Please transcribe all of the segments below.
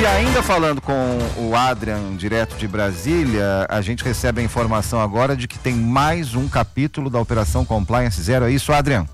E ainda falando com o Adrian, direto de Brasília, a gente recebe a informação agora de que tem mais um capítulo da Operação Compliance Zero. É isso, Adrian?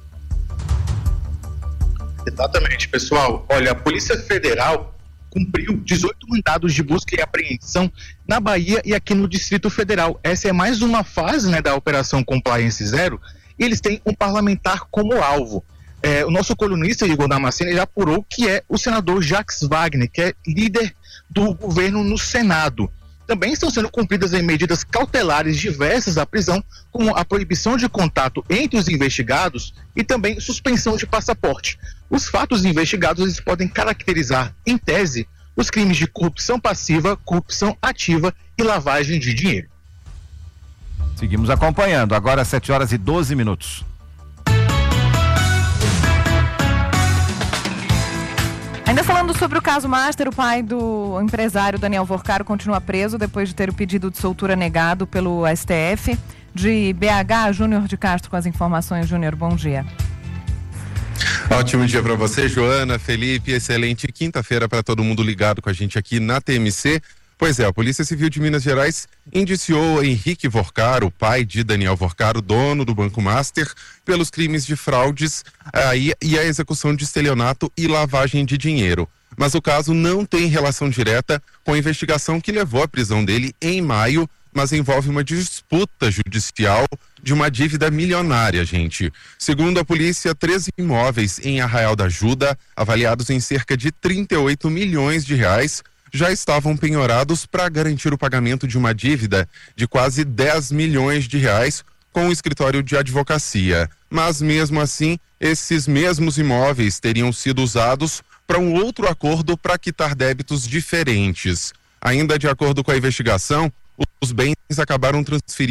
Exatamente, pessoal. Olha, a Polícia Federal cumpriu 18 mandados de busca e apreensão na Bahia e aqui no Distrito Federal. Essa é mais uma fase, da Operação Compliance Zero, e eles têm um parlamentar como alvo. O nosso colunista Igor Damasceno já apurou que é o senador Jacques Wagner, que é líder do governo no Senado. Também estão sendo cumpridas medidas cautelares diversas à prisão, como a proibição de contato entre os investigados e também suspensão de passaporte. Os fatos investigados eles podem caracterizar, em tese, os crimes de corrupção passiva, corrupção ativa e lavagem de dinheiro. Seguimos acompanhando. Agora 7h12. Ainda falando sobre o caso Master, o pai do empresário Daniel Vorcaro continua preso depois de ter o pedido de soltura negado pelo STF. De BH, Júnior de Castro com as informações. Júnior, bom dia. Ótimo dia para você, Joana, Felipe, excelente quinta-feira para todo mundo ligado com a gente aqui na TMC. Pois é, a Polícia Civil de Minas Gerais indiciou Henrique Vorcaro, pai de Daniel Vorcaro, dono do Banco Master, pelos crimes de fraudes e a execução de estelionato e lavagem de dinheiro. Mas o caso não tem relação direta com a investigação que levou à prisão dele em maio, mas envolve uma disputa judicial de uma dívida milionária, gente. Segundo a polícia, 13 imóveis em Arraial da Ajuda, avaliados em cerca de 38 milhões de reais, já estavam penhorados para garantir o pagamento de uma dívida de quase 10 milhões de reais com o escritório de advocacia. Mas mesmo assim, esses mesmos imóveis teriam sido usados para um outro acordo para quitar débitos diferentes. Ainda de acordo com a investigação, os bens acabaram transferidos